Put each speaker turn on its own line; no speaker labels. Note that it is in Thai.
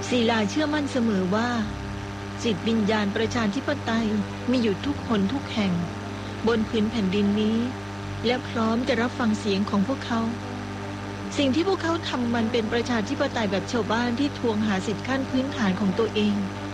ศิลาเชื่อมั่นเสมอว่าจิตวิญญาณประชาธิปไตยมีอยู่ทุกคนทุกแห่งบนพื้นแผ่นดินนี้และพร้อมจะรับฟังเสียงของพวกเขาสิ่งที่พวกเขาทำมันเป็นประชาธิปไตยแบบชาวบ้านที่ทวงหาสิทธิขั้นพื้นฐานของตัวเอง